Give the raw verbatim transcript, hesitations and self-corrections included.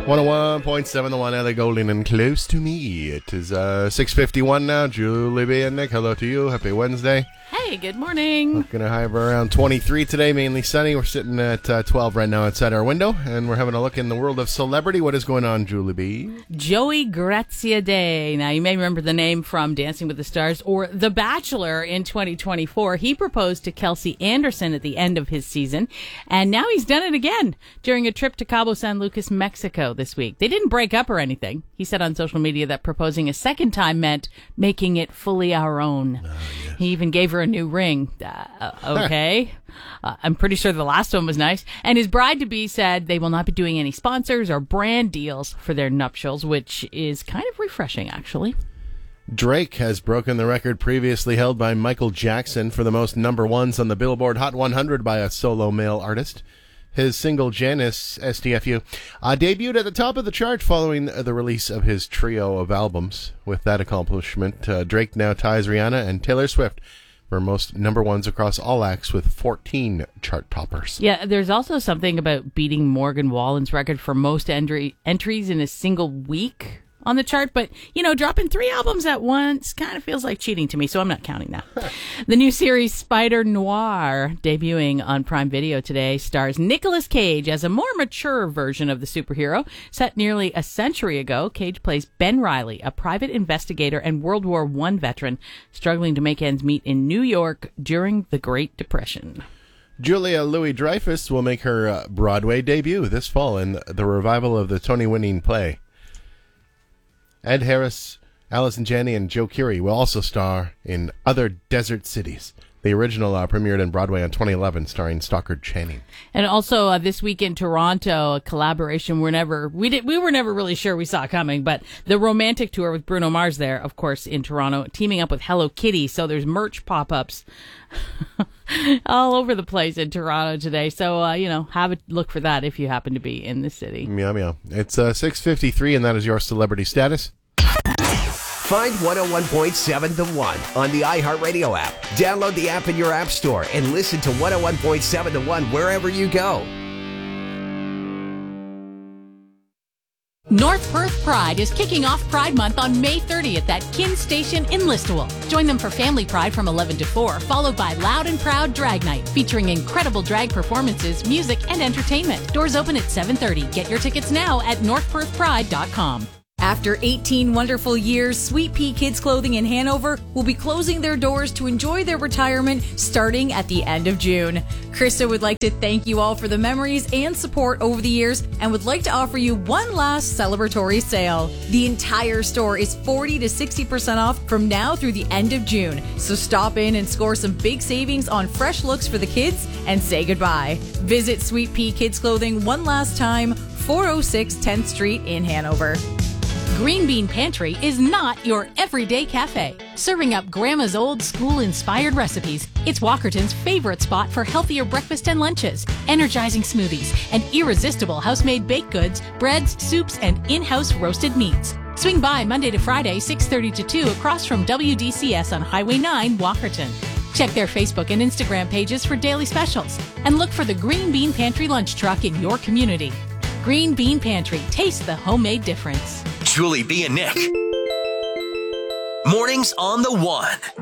one oh one point seven, the one Ellie Golding and close to me. It is uh, six fifty-one now. Julie B and Nick, hello to you. Happy Wednesday. Hey, good morning. We're going to have around twenty-three today, mainly sunny. We're sitting at uh, twelve right now outside our window, and we're having a look in the world of celebrity. What is going on, Julie B? Joey Graziadei. Now, you may remember the name from Dancing with the Stars or The Bachelor in twenty twenty-four. He proposed to Kelsey Anderson at the end of his season, and now he's done it again during a trip to Cabo San Lucas, Mexico this week. They didn't break up or anything. He said on social media that proposing a second time meant making it fully our own. Oh, yes. He even gave her a new ring. Uh, okay. uh, I'm pretty sure the last one was nice. And his bride-to-be said they will not be doing any sponsors or brand deals for their nuptials, which is kind of refreshing, actually. Drake has broken the record previously held by Michael Jackson for the most number ones on the Billboard Hot one hundred by a solo male artist. His single, Janice, S T F U, uh, debuted at the top of the chart following the release of his trio of albums. With that accomplishment, uh, Drake now ties Rihanna and Taylor Swift for most number ones across all acts with fourteen chart toppers. Yeah, there's also something about beating Morgan Wallen's record for most entry- entries in a single week on the chart, but, you know, dropping three albums at once kind of feels like cheating to me, so I'm not counting that. The new series Spider Noir, debuting on Prime Video today, stars Nicolas Cage as a more mature version of the superhero. Set nearly a century ago, Cage plays Ben Reilly, a private investigator and World War One veteran struggling to make ends meet in New York during the Great Depression. Julia Louis-Dreyfus will make her uh, Broadway debut this fall in the revival of the Tony-winning play. Ed Harris, Allison Janney, and Joe Keery will also star in Other Desert Cities. The original uh, premiered in Broadway in twenty eleven, starring Stockard Channing. And also uh, this week in Toronto, a collaboration we're never we did we were never really sure we saw coming, but the Romantic Tour with Bruno Mars there, of course, in Toronto, teaming up with Hello Kitty. So there's merch pop-ups all over the place in Toronto today. So uh, you know, have a look for that if you happen to be in the city. Meow meow. It's uh, six fifty-three, and that is your celebrity status. Find one oh one point seven The One on the iHeartRadio app. Download the app in your app store and listen to one oh one point seven The One wherever you go. North Perth Pride is kicking off Pride Month on May thirtieth at Kin Station in Listowel. Join them for Family Pride from eleven to four, followed by Loud and Proud Drag Night, featuring incredible drag performances, music, and entertainment. Doors open at seven thirty. Get your tickets now at north perth pride dot com. After eighteen wonderful years, Sweet Pea Kids Clothing in Hanover will be closing their doors to enjoy their retirement starting at the end of June. Krista would like to thank you all for the memories and support over the years and would like to offer you one last celebratory sale. The entire store is forty to sixty percent off from now through the end of June. So stop in and score some big savings on fresh looks for the kids and say goodbye. Visit Sweet Pea Kids Clothing one last time, four oh six tenth Street in Hanover. Green Bean Pantry is not your everyday cafe. Serving up Grandma's old school-inspired recipes, it's Walkerton's favorite spot for healthier breakfast and lunches, energizing smoothies, and irresistible house-made baked goods, breads, soups, and in-house roasted meats. Swing by Monday to Friday, six thirty to two, across from W D C S on Highway nine, Walkerton. Check their Facebook and Instagram pages for daily specials, and look for the Green Bean Pantry lunch truck in your community. Green Bean Pantry. Taste the homemade difference. Julie B and Nick. Mornings on the One.